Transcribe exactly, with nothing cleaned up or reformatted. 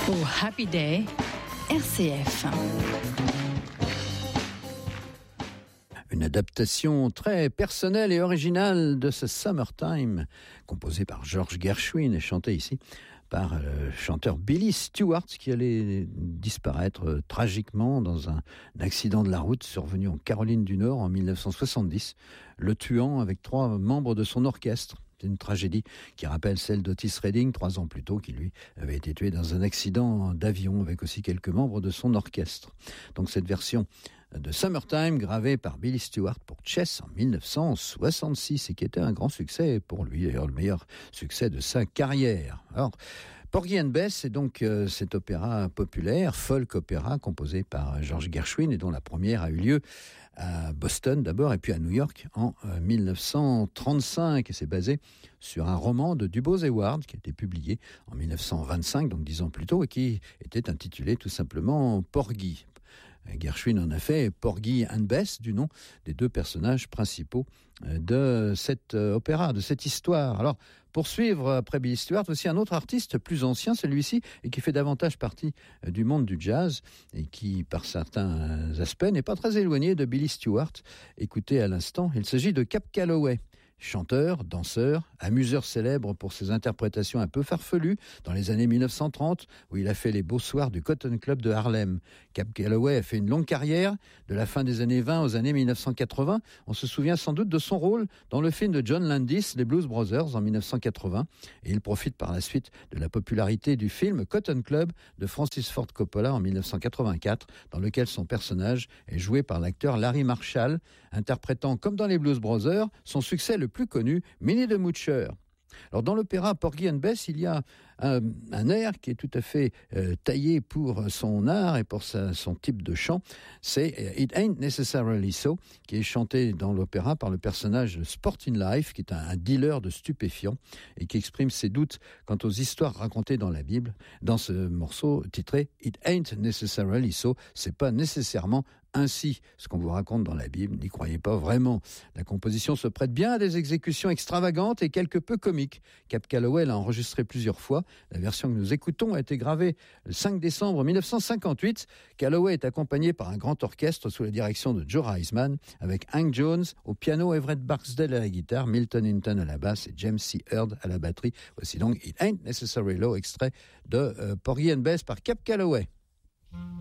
Au Happy Day, R C F. Une adaptation très personnelle et originale de ce Summertime, composé par George Gershwin et chanté ici par le chanteur Billy Stewart, qui allait disparaître tragiquement dans un accident de la route survenu en Caroline du Nord en mille neuf cent soixante-dix, le tuant avec trois membres de son orchestre. C'est une tragédie qui rappelle celle d'Otis Redding, trois ans plus tôt, qui lui avait été tué dans un accident d'avion avec aussi quelques membres de son orchestre. Donc cette version de Summertime, gravée par Billy Stewart pour Chess en mille neuf cent soixante-six et qui était un grand succès pour lui, d'ailleurs le meilleur succès de sa carrière. Alors, Porgy and Bess, c'est donc euh, cet opéra populaire, folk opéra, composé par George Gershwin et dont la première a eu lieu à Boston d'abord et puis à New York en euh, mille neuf cent trente-cinq. Et c'est basé sur un roman de Dubose Heyward qui a été publié en mille neuf cent vingt-cinq, donc dix ans plus tôt, et qui était intitulé tout simplement Porgy. Gershwin en a fait Porgy and Bess, du nom des deux personnages principaux de cet opéra, de cette histoire. Alors, pour suivre après Billy Stewart, aussi un autre artiste plus ancien, celui-ci, et qui fait davantage partie du monde du jazz, et qui, par certains aspects, n'est pas très éloigné de Billy Stewart. Écoutez à l'instant, il s'agit de Cab Calloway. Chanteur, danseur, amuseur célèbre pour ses interprétations un peu farfelues dans les années mille neuf cent trente, où il a fait les beaux soirs du Cotton Club de Harlem. Cab Calloway a fait une longue carrière, de la fin des années vingt aux années mille neuf cent quatre-vingts. On se souvient sans doute de son rôle dans le film de John Landis, Les Blues Brothers, en mille neuf cent quatre-vingts. Et il profite par la suite de la popularité du film Cotton Club de Francis Ford Coppola en mille neuf cent quatre-vingt-quatre, dans lequel son personnage est joué par l'acteur Larry Marshall, interprétant, comme dans Les Blues Brothers, son succès le plus connu, Minnie the Moocher. Alors dans l'opéra Porgy and Bess, il y a un, un air qui est tout à fait euh, taillé pour son art et pour sa, son type de chant. C'est It Ain't Necessarily So, qui est chanté dans l'opéra par le personnage de Sport in Life, qui est un, un dealer de stupéfiants et qui exprime ses doutes quant aux histoires racontées dans la Bible. Dans ce morceau titré It Ain't Necessarily So, c'est pas nécessairement ainsi ce qu'on vous raconte dans la Bible, n'y croyez pas vraiment. La composition se prête bien à des exécutions extravagantes et quelque peu comiques. Cab Calloway l'a enregistré plusieurs fois. La version que nous écoutons a été gravée le cinq décembre mille neuf cent cinquante-huit. Calloway est accompagné par un grand orchestre sous la direction de Joe Reisman, avec Hank Jones au piano, Everett Barksdale à la guitare, Milton Hinton à la basse et James C. Heard à la batterie. Voici donc It Ain't Necessarily So, extrait de euh, Porgy and Bess par Cab Calloway.